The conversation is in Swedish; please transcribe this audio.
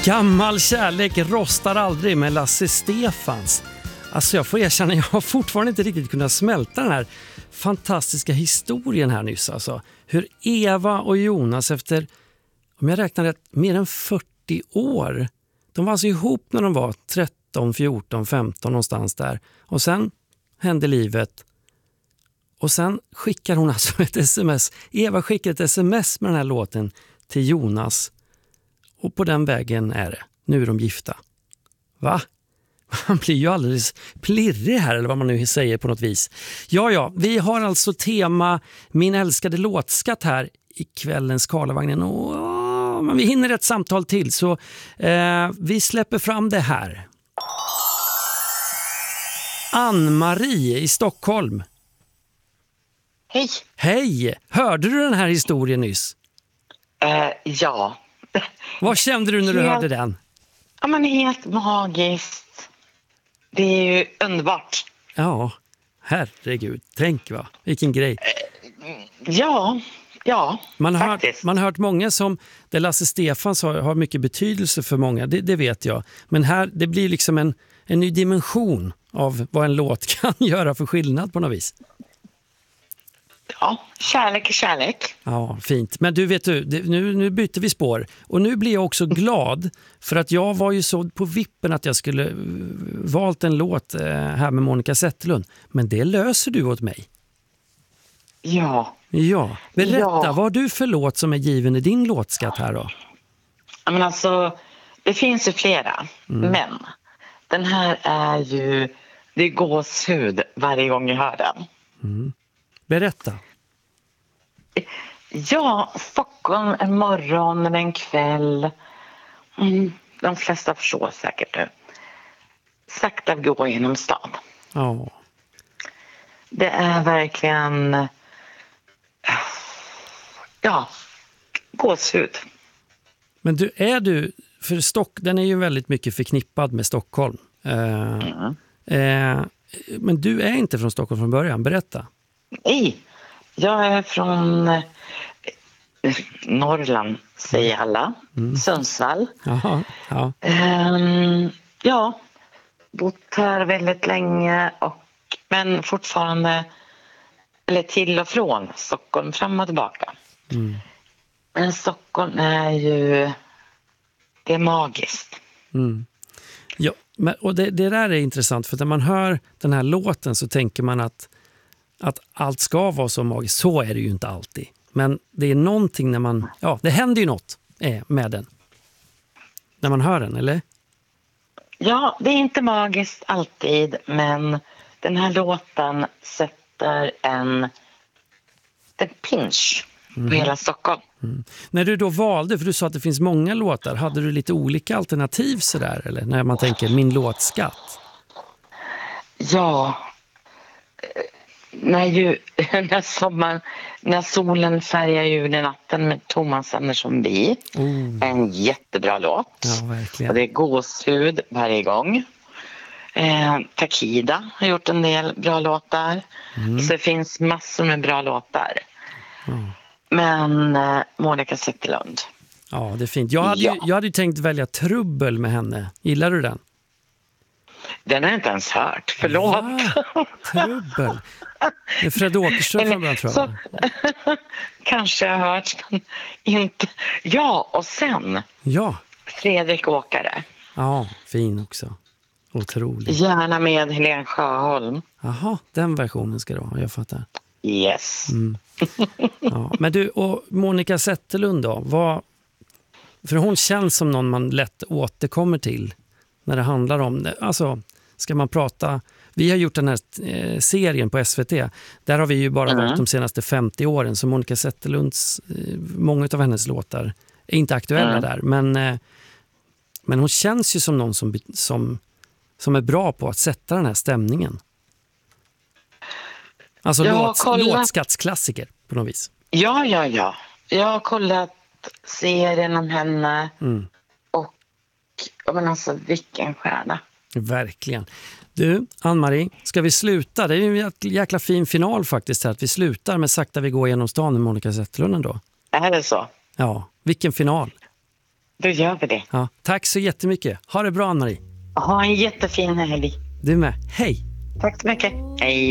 Gammal kärlek rostar aldrig med Lasse Stefans. Alltså jag får erkänna, jag har fortfarande inte riktigt kunnat smälta den här fantastiska historien här nyss. Alltså. Hur Eva och Jonas efter, om jag räknar rätt, mer än 40 år. De var alltså ihop när de var 13, 14, 15 någonstans där. Och sen hände livet. Och sen skickar hon alltså ett sms. Eva skickar ett sms med den här låten till Jonas. Och på den vägen är det. Nu är de gifta. Va? Man blir ju alldeles plirrig här, eller vad man nu säger på något vis. Ja, vi har alltså tema Min älskade låtskatt här i kvällens Karlavagnen. Men vi hinner ett samtal till, så vi släpper fram det här. Ann-Marie i Stockholm. Hej. Hej! Hörde du den här historien nyss? Ja. Vad kände du när du hörde den? Ja, men helt magiskt. Det är ju underbart. Ja, herregud. Tänk va, vilken grej. Ja, man faktiskt. Man har hört många som, där Lasse Stefans har mycket betydelse för många, det vet jag. Men här, det blir liksom en ny dimension av vad en låt kan göra för skillnad på något vis. Ja, kärlek är kärlek. Ja, fint. Men du vet nu byter vi spår. Och nu blir jag också glad för att jag var ju så på vippen att jag skulle valt en låt här med Monica Zetterlund. Men det löser du åt mig. Ja. Ja, berätta, vad har du för låt som är given i din låtskatt här då? Ja, men alltså, det finns ju flera. Men den här är ju, det är gåshud varje gång jag hör den. Berätta. Ja, Stockholm en morgon eller en kväll. De flesta förstår säkert nu. Sakta gå genom stan. Ja. Det är verkligen gåshud. Men för den är ju väldigt mycket förknippad med Stockholm. Men du är inte från Stockholm från början, berätta. Nej, jag är från Norrland, säger alla. Sundsvall. Jaha, ja. Bott här väldigt länge men fortfarande till och från Stockholm, fram och tillbaka. Men Stockholm är ju, det är magiskt. Ja, och det där är intressant, för när man hör den här låten så tänker man att allt ska vara så magiskt. Så är det ju inte alltid. Men det är någonting när det händer ju något med den. När man hör den, eller? Ja, det är inte magiskt alltid, men den här låten sätter en pinch på hela Stockholm. När du då valde, för du sa att det finns många låtar, hade du lite olika alternativ sådär, eller? När man tänker min låtskatt. Ja, när solen färgar julnatten med Thomas Andersson Bi. En jättebra låt. Ja, verkligen. Och det är gåshud varje gång. Takida har gjort en del bra låtar. Så det finns massor med bra låtar. Men Monica Zetterlund. Ja, det är fint. Jag hade ju tänkt välja Trubbel med henne. Gillar du den? Den har jag inte ens hört. Förlåt. Ja, Trubbel. Det är Fred Åkerström från början, tror jag. Kanske jag har hört. Inte. Ja, och sen Fredrik Åkare. Ja, fin också. Otroligt. Gärna med Helene Sjöholm. Jaha, den versionen ska det vara. Jag fattar. Yes. Ja, men du, och Monica Zetterlund då? För hon känns som någon man lätt återkommer till när det handlar om det. Alltså, ska man prata... Vi har gjort den här serien på SVT. Där har vi ju bara varit de senaste 50 åren. Så Monica Zetterlunds, många av hennes låtar är inte aktuella där. Men hon känns ju som någon som är bra på att sätta den här stämningen. Alltså låtskattsklassiker på något vis. Ja. Jag har kollat serien om henne. Och men alltså, vilken stjärna. Verkligen. Du, Ann-Marie, ska vi sluta? Det är ju en jäkla fin final faktiskt här, att vi slutar med Sakta vi går genom stan med Monica Zetterlund då. Är det så? Ja, vilken final. Då gör vi det. Ja, tack så jättemycket. Ha det bra, Ann-Marie. Ha en jättefin helg. Du med. Hej! Tack så mycket. Hej!